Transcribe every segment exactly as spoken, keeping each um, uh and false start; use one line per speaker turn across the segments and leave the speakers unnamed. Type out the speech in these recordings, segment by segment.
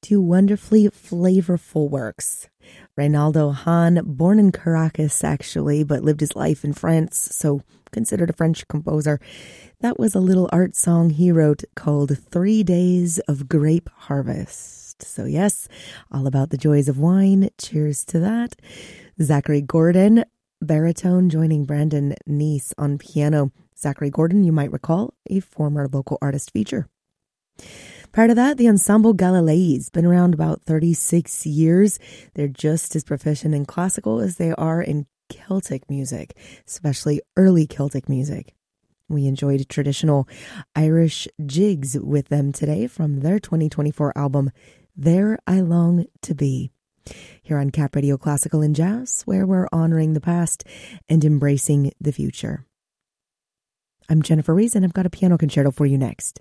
two wonderfully flavorful works. Reynaldo Hahn, born in Caracas actually, but lived his life in France, so considered a French composer. That was a little art song he wrote called Three Days of Grape Harvest. So yes, all about the joys of wine. Cheers to that. Zachary Gordon, baritone, joining Brandon Neese on piano. Zachary Gordon, you might recall, a former local artist feature. Prior to that, the Ensemble Galileis, been around about thirty-six years. They're just as proficient in classical as they are in Celtic music, especially early Celtic music. We enjoyed traditional Irish jigs with them today from their twenty twenty-four album, There I Long to Be. Here on Cap Radio Classical and Jazz, where we're honoring the past and embracing the future. I'm Jennifer Rees, and I've got a piano concerto for you next.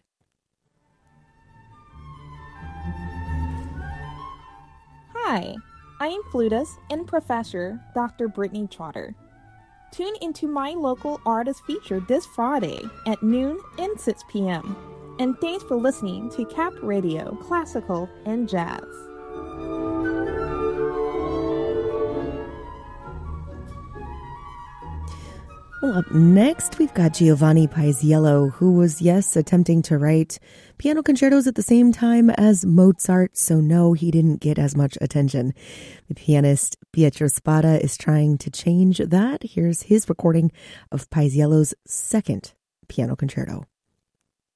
Hi, I am flutist and professor Doctor Brittany Trotter. Tune into my local artist feature this Friday at noon and six p.m. And thanks for listening to Cap Radio Classical and Jazz.
Well, up next, we've got Giovanni Paisiello, who was, yes, attempting to write piano concertos at the same time as Mozart, so no, he didn't get as much attention. The pianist Pietro Spada is trying to change that. Here's his recording of Paisiello's second piano concerto.